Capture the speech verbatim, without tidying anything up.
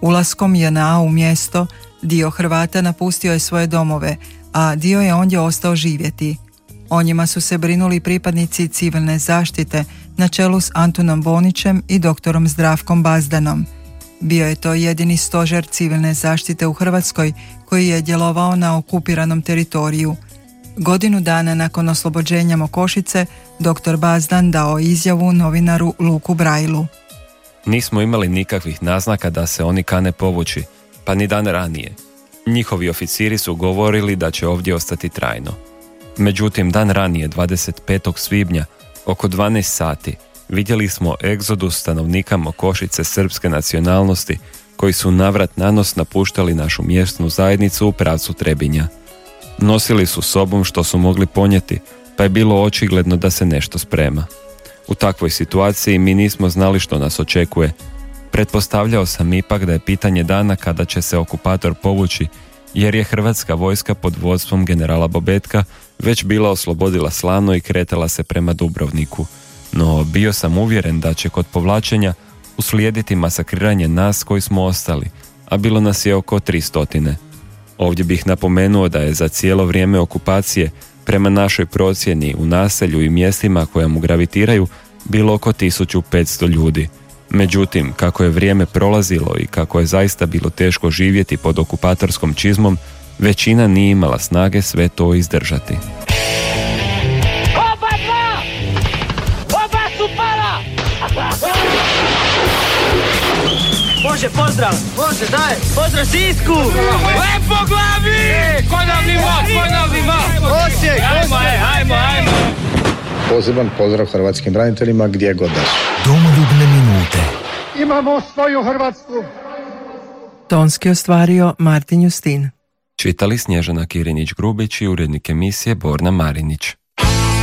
Ulaskom J N A u mjesto, dio Hrvata napustio je svoje domove, a dio je ondje ostao živjeti. O njima su se brinuli pripadnici civilne zaštite na čelu s Antunom Bonićem i doktorom Zdravkom Bazdanom. Bio je to jedini stožer civilne zaštite u Hrvatskoj koji je djelovao na okupiranom teritoriju. Godinu dana nakon oslobođenja Mokošice, doktor Bazdan dao izjavu novinaru Luku Brajlu. Nismo imali nikakvih naznaka da se oni kane povući, pa ni dan ranije. Njihovi oficiri su govorili da će ovdje ostati trajno. Međutim, dan ranije, dvadeset petog svibnja, oko dvanaest sati, vidjeli smo egzodus stanovnika Mokošice srpske nacionalnosti koji su navrat nanos napuštali našu mjesnu zajednicu u pravcu Trebinja. Nosili su sobom što su mogli ponijeti, pa je bilo očigledno da se nešto sprema. U takvoj situaciji mi nismo znali što nas očekuje. Pretpostavljao sam ipak da je pitanje dana kada će se okupator povući, jer je hrvatska vojska pod vodstvom generala Bobetka već bila oslobodila Slano i kretala se prema Dubrovniku. No bio sam uvjeren da će kod povlačenja uslijediti masakriranje nas koji smo ostali, a bilo nas je oko tri stotine. Ovdje bih napomenuo da je za cijelo vrijeme okupacije prema našoj procjeni u naselju i mjestima koja mu gravitiraju bilo oko tisuću petsto ljudi. Međutim, kako je vrijeme prolazilo i kako je zaista bilo teško živjeti pod okupatorskom čizmom, većina nije imala snage sve to izdržati. Oba dva! Oba su pala! Može, pozdrav! Može, daj! Pozdrav Sisku! Lepo glavi! Konavni vod, konavni vod! Osijek, hajmo, hajmo, hajmo! Poseban pozdrav hrvatskim braniteljima gdje god da su. Domoljubne minute. Imamo svoju Hrvatsku. Tonski ostvario Martin Justin. Čitali Snježana Kirinić-Grubić i urednik emisije Borna Marinić.